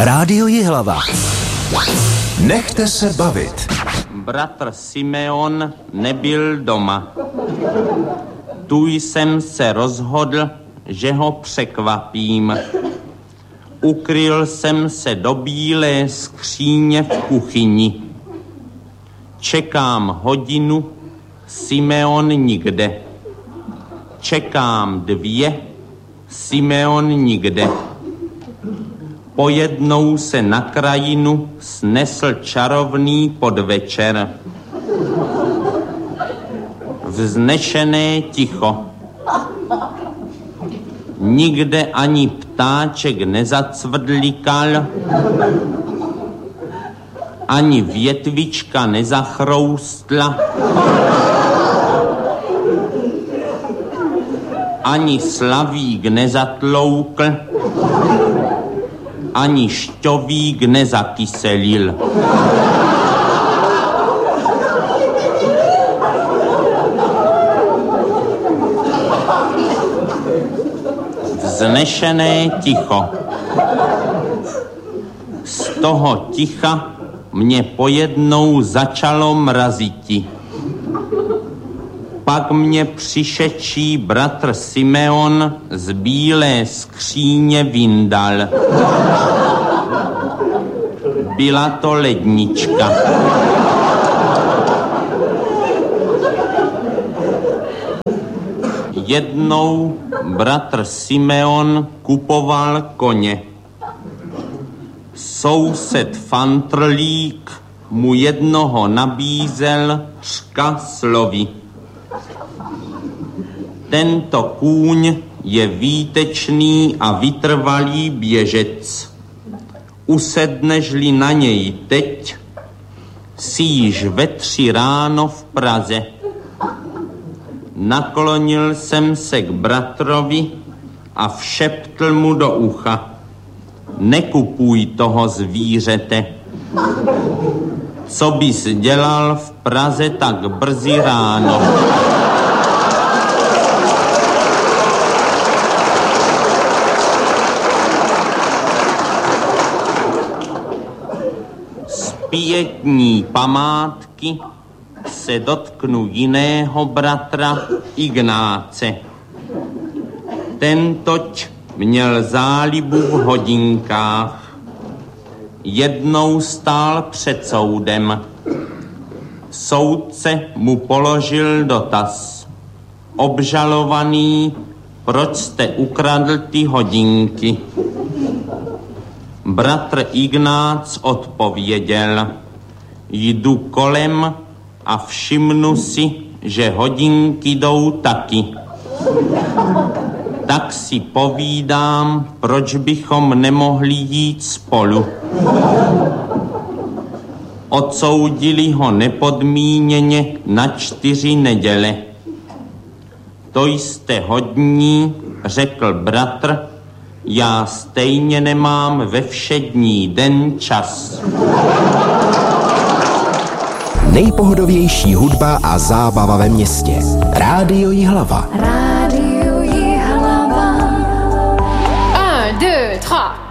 Rádio Jihlava. Nechte se bavit. Bratr Simeon nebyl doma. Tu jsem se rozhodl, že ho překvapím. Ukryl jsem se do bílé skříně v kuchyni. Čekám hodinu, Simeon nikde. Čekám 2, Simeon nikde. Pojednou se na krajinu snesl čarovný podvečer. Vznešené ticho. Nikde ani ptáček nezacvrdlikal, ani větvička nezachroustla, ani slavík nezatloukl, ani šťovík nezakyselil. Vznešené ticho. Z toho ticha mě pojednou začalo mraziti. Pak mě přišečí bratr Simeon z bílé skříně vyndal. Byla to lednička. Jednou bratr Simeon kupoval koně. Soused Fantrlík mu jednoho nabízel řka slovy. Tento kůň je výtečný a vytrvalý běžec. Usedneš-li na něj teď, jsi již ve 3 ráno v Praze. Naklonil jsem se k bratrovi a všeptl mu do ucha. Nekupuj toho zvířete. Co bys dělal v Praze tak brzy ráno? Zpětní památky se dotknu jiného bratra Ignáce. Tentoť měl zálibu v hodinkách. Jednou stál před soudem. Soudce mu položil dotaz. Obžalovaný, proč jste ukradl ty hodinky? Bratr Ignác odpověděl. Jdu kolem a všimnu si, že hodinky jdou taky. Tak si povídám, proč bychom nemohli jít spolu. Odsoudili ho nepodmíněně na 4 neděle. To jste hodní, řekl bratr, já stejně nemám ve všední den čas. Nejpohodovější hudba a zábava ve městě. Rádio Jihlava. Rádio Jihlava. 1, 2, 3.